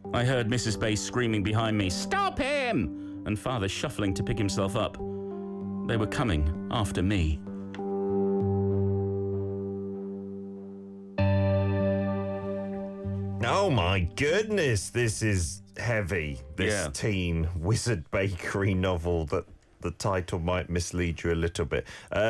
I heard Mrs. Bay screaming behind me, "Stop him!" and Father shuffling to pick himself up. They were coming after me. Oh my goodness, this is heavy. This teen Wizard Bakery novel that the title might mislead you a little bit.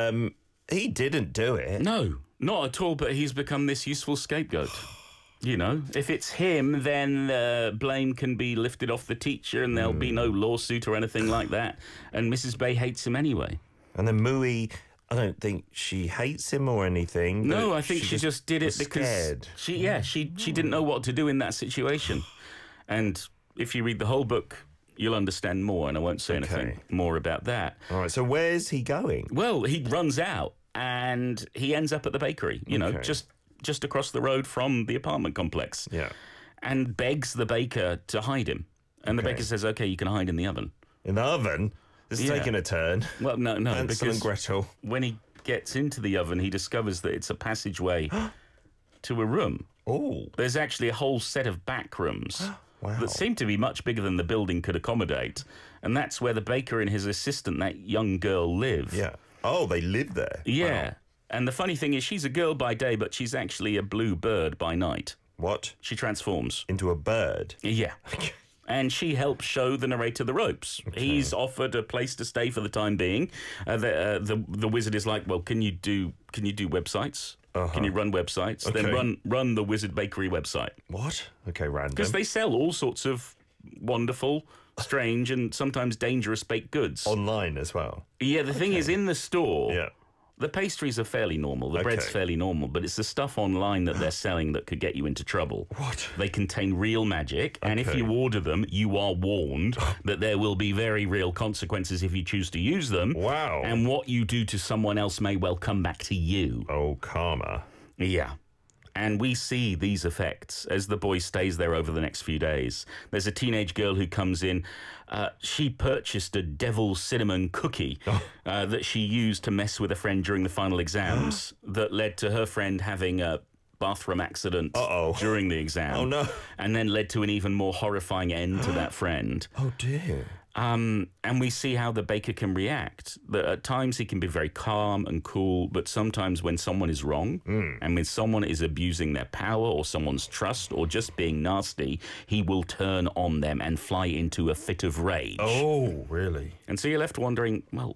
He didn't do it. No, not at all, but he's become this useful scapegoat. You know, if it's him, then blame can be lifted off the teacher and there'll be no lawsuit or anything like that. And Mrs. Bay hates him anyway. And then Mooey, I don't think she hates him or anything. No, I think she just did it because scared. she didn't know what to do in that situation. And if you read the whole book, you'll understand more, and I won't say anything more about that. All right, so where's he going? Well, he runs out and he ends up at the bakery, you know, just across the road from the apartment complex. Yeah. And begs the baker to hide him. And the baker says, "Okay, you can hide in the oven." In the oven? This is taking a turn. Well, no, Hansel because and Gretel. when he gets into the oven, he discovers that it's a passageway to a room. Oh. There's actually a whole set of back rooms that seem to be much bigger than the building could accommodate. And that's where the baker and his assistant, that young girl, live. Yeah. Oh, they live there? Yeah. Wow. And the funny thing is, she's a girl by day, but she's actually a blue bird by night. What? She transforms. Into a bird? Yeah. And she helps show the narrator the ropes. Okay. He's offered a place to stay for the time being. The wizard is like, "Well, can you do websites? Can you run websites? Okay. Then run the Wizard Bakery website." What? Okay, random. Because they sell all sorts of wonderful, strange, and sometimes dangerous baked goods online as well. Yeah, the thing is, in the store. Yeah. The pastries are fairly normal. The bread's fairly normal, but it's the stuff online that they're selling that could get you into trouble. What? They contain real magic, and if you order them, you are warned that there will be very real consequences if you choose to use them. Wow. And what you do to someone else may well come back to you. Oh, karma. Yeah. And we see these effects as the boy stays there over the next few days. There's a teenage girl who comes in. She purchased a devil cinnamon cookie that she used to mess with a friend during the final exams that led to her friend having a bathroom accident during the exam. Oh, no. And then led to an even more horrifying end to that friend. Oh, dear. And we see how the baker can react. That at times he can be very calm and cool, but sometimes when someone is wrong and when someone is abusing their power or someone's trust or just being nasty, he will turn on them and fly into a fit of rage. Oh, really? And so you're left wondering, well,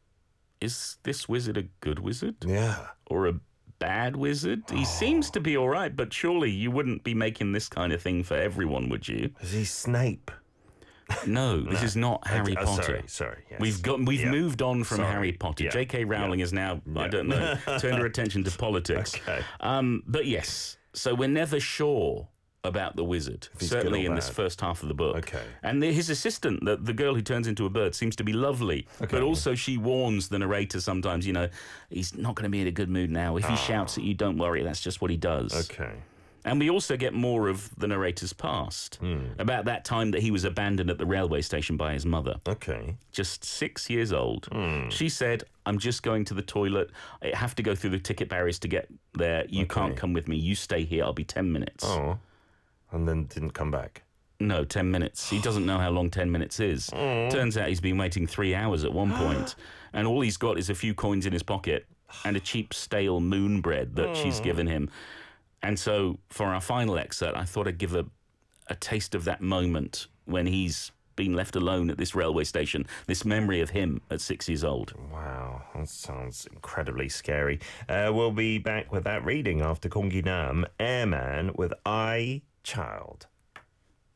is this wizard a good wizard? Yeah. Or a bad wizard? He seems to be all right, but surely you wouldn't be making this kind of thing for everyone, would you? Is he Snape? No, this is not Harry Potter. Sorry. Yes. We've moved on from Harry Potter. Yeah. J.K. Rowling is now, I don't know, turned her attention to politics. Okay. But yes, so we're never sure about the wizard, certainly in this first half of the book. Okay. And his assistant, the girl who turns into a bird, seems to be lovely. Okay. But also she warns the narrator sometimes, you know, he's not going to be in a good mood now. If he shouts at you, don't worry, that's just what he does. Okay. And we also get more of the narrator's past, about that time that he was abandoned at the railway station by his mother. Okay. Just 6 years old. She said, "I'm just going to the toilet. I have to go through the ticket barriers to get there. You can't come with me. You stay here. I'll be 10 minutes. Oh, and then didn't come back. No, 10 minutes. He doesn't know how long 10 minutes is. Turns out he's been waiting 3 hours at one point, and all he's got is a few coins in his pocket and a cheap stale moon bread that she's given him. And so for our final excerpt, I thought I'd give a taste of that moment when he's been left alone at this railway station, this memory of him at 6 years old. Wow, that sounds incredibly scary. We'll be back with that reading after Kongi Nam, Airman with I, Child.